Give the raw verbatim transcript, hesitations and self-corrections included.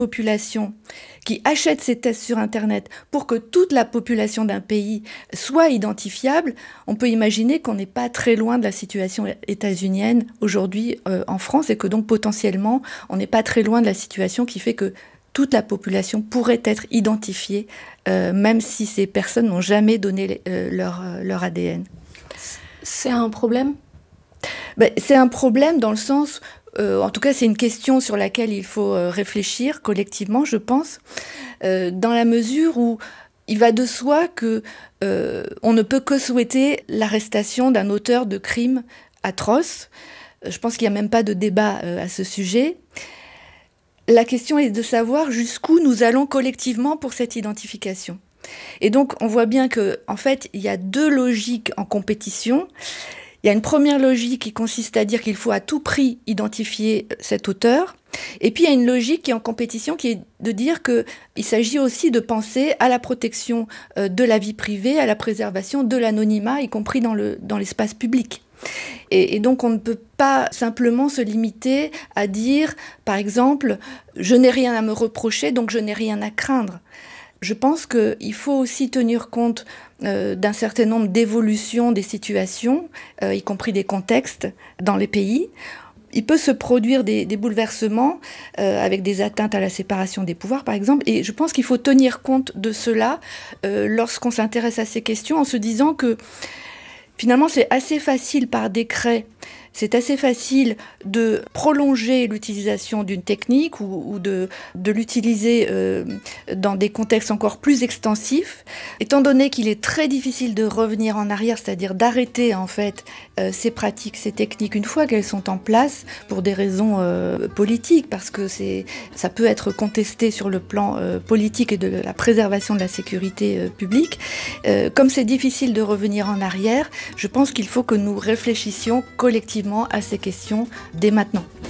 population qui achète ces tests sur Internet pour que toute la population d'un pays soit identifiable, on peut imaginer qu'on n'est pas très loin de la situation états-unienne aujourd'hui euh, en France et que donc potentiellement on n'est pas très loin de la situation qui fait que toute la population pourrait être identifiée, euh, même si ces personnes n'ont jamais donné les, euh, leur, euh, leur A D N. C'est un problème ? Ben, c'est un problème dans le sens... Euh, en tout cas, c'est une question sur laquelle il faut euh, réfléchir collectivement, je pense, euh, dans la mesure où il va de soi que euh, on ne peut que souhaiter l'arrestation d'un auteur de crimes atroces. Je pense qu'il n'y a même pas de débat euh, à ce sujet. La question est de savoir jusqu'où nous allons collectivement pour cette identification. Et donc, on voit bien que, en fait, il y a deux logiques en compétition. Il y a une première logique qui consiste à dire qu'il faut à tout prix identifier cet auteur. Et puis il y a une logique qui est en compétition qui est de dire qu'il s'agit aussi de penser à la protection de la vie privée, à la préservation de l'anonymat, y compris dans, le, dans l'espace public. Et, et donc on ne peut pas simplement se limiter à dire, par exemple, je n'ai rien à me reprocher, donc je n'ai rien à craindre. Je pense qu'il faut aussi tenir compte euh, d'un certain nombre d'évolutions des situations, euh, y compris des contextes dans les pays. Il peut se produire des, des bouleversements euh, avec des atteintes à la séparation des pouvoirs, par exemple. Et je pense qu'il faut tenir compte de cela euh, lorsqu'on s'intéresse à ces questions en se disant que finalement c'est assez facile par décret. C'est assez facile de prolonger l'utilisation d'une technique ou, ou de, de l'utiliser euh, dans des contextes encore plus extensifs, étant donné qu'il est très difficile de revenir en arrière, c'est-à-dire d'arrêter en fait euh, ces pratiques, ces techniques une fois qu'elles sont en place pour des raisons euh, politiques, parce que c'est, ça peut être contesté sur le plan euh, politique et de la préservation de la sécurité euh, publique. Euh, comme c'est difficile de revenir en arrière, je pense qu'il faut que nous réfléchissions collectivement à ces questions dès maintenant.